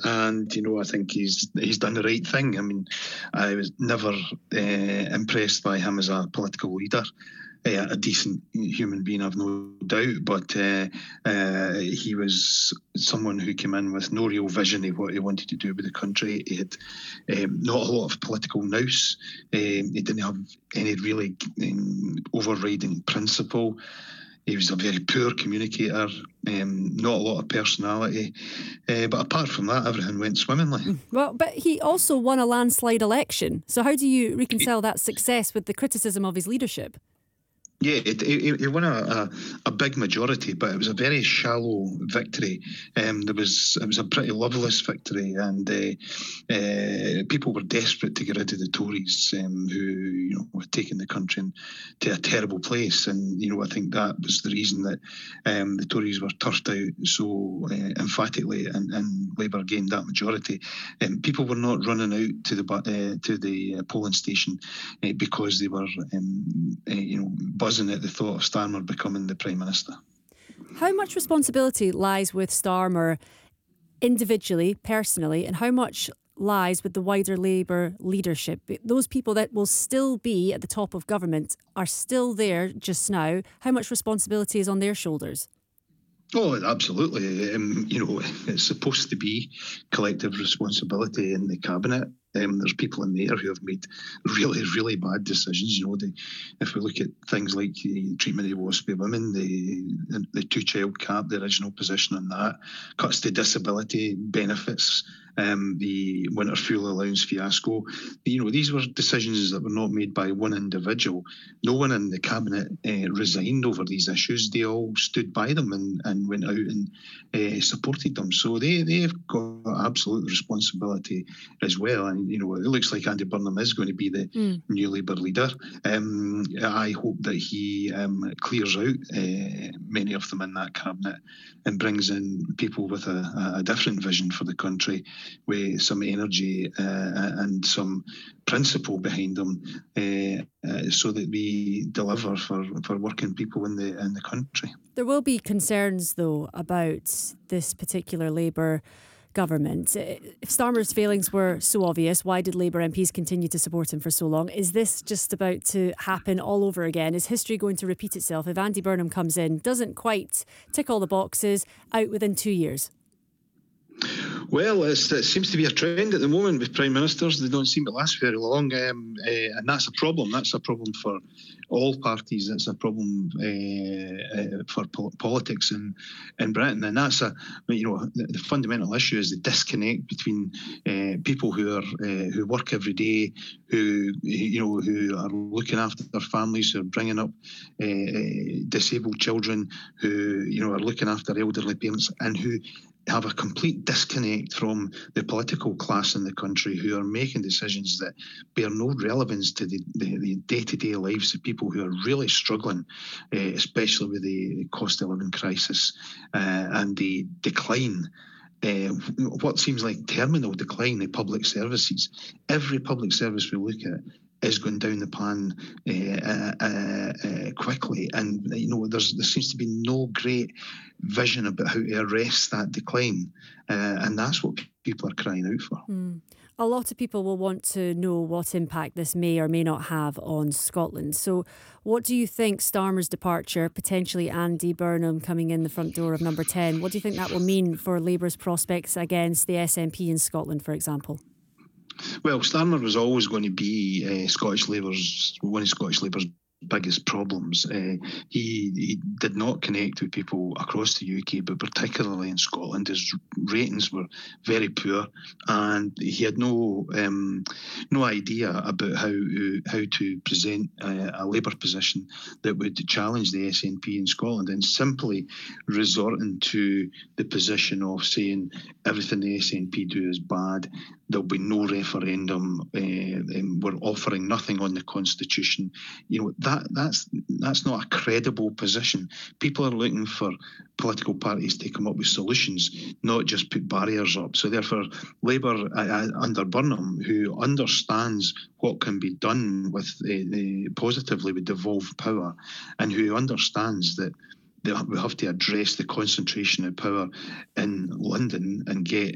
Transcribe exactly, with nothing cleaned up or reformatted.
And, you know, I think he's he's done the right thing. I mean, I was never uh, impressed by him as a political leader. Uh, a decent human being, I've no doubt, but uh, uh, he was someone who came in with no real vision of what he wanted to do with the country. He had um, not a lot of political nous. Um, he didn't have any really um, overriding principle. He was a very poor communicator, um, not a lot of personality. Uh, but apart from that, everything went swimmingly. Well, but he also won a landslide election. So how do you reconcile that success with the criticism of his leadership? Yeah, it, it, it won a, a, a big majority, but it was a very shallow victory. Um, there was it was a pretty loveless victory, and uh, uh, people were desperate to get rid of the Tories, um, who you know were taking the country to a terrible place. And you know, I think that was the reason that um, the Tories were turfed out so uh, emphatically, and, and Labour gained that majority. Um, people were not running out to the uh, to the polling station uh, because they were, um, uh, you know. buzzing at the thought of Starmer becoming the Prime Minister. How much responsibility lies with Starmer individually, personally, and how much lies with the wider Labour leadership? Those people that will still be at the top of government are still there just now. How much responsibility is on their shoulders? Oh, absolutely. Um, you know, it's supposed to be collective responsibility in the cabinet. Um, there's people in there who have made really, really bad decisions. You know, they, if we look at things like the treatment of WASPy women, the the two-child cap, the original position on that, cuts to disability benefits, um, the winter fuel allowance fiasco. You know, these were decisions that were not made by one individual. No one in the cabinet uh, resigned over these issues. They all stood by them and, and went out and uh, supported them. So they, they've got absolute responsibility as well. And, you know, it looks like Andy Burnham is going to be the mm. new Labour leader. Um, I hope that he um, clears out uh, many of them in that cabinet and brings in people with a, a different vision for the country, with some energy uh, and some principle behind them, uh, uh, so that we deliver for, for working people in the in the country. There will be concerns, though, about this particular Labour government. If Starmer's failings were so obvious, why did Labour M Ps continue to support him for so long? Is this just about to happen all over again? Is history going to repeat itself if Andy Burnham comes in, doesn't quite tick all the boxes, out within two years? Well, it's, it seems to be a trend at the moment with prime ministers. They don't seem to last very long, um, uh, and that's a problem. That's a problem for all parties. It's a problem uh, uh, for po- politics in, in Britain, and that's a you know the, the fundamental issue is the disconnect between uh, people who are uh, who work every day, who you know who are looking after their families, who are bringing up uh, disabled children, who you know are looking after elderly parents, and who have a complete disconnect from the political class in the country, who are making decisions that bear no relevance to the, the, the day-to-day lives of people who are really struggling, uh, especially with the cost of living crisis uh, and the decline. Uh, what seems like terminal decline in public services. Every public service we look at is going down the pan uh, uh, uh, quickly, and you know there's there seems to be no great vision about how to arrest that decline, uh, and that's what people are crying out for. Mm. A lot of people will want to know what impact this may or may not have on Scotland. So what do you think Starmer's departure, potentially Andy Burnham coming in the front door of number ten, what do you think that will mean for Labour's prospects against the S N P in Scotland, for example? Well, Starmer was always going to be uh, Scottish Labour's one of Scottish Labour's biggest problems. Uh, he, he did not connect with people across the U K, but particularly in Scotland. His ratings were very poor, and he had no um, no idea about how how to present a, a Labour position that would challenge the S N P in Scotland, and simply resorting to the position of saying everything the S N P do is bad. There'll be no referendum. Uh, um, we're offering nothing on the Constitution. You know that that's that's not a credible position. People are looking for political parties to come up with solutions, not just put barriers up. So therefore, Labour uh, under Burnham, who understands what can be done with uh, positively with devolved power, and who understands that we have to address the concentration of power in London and get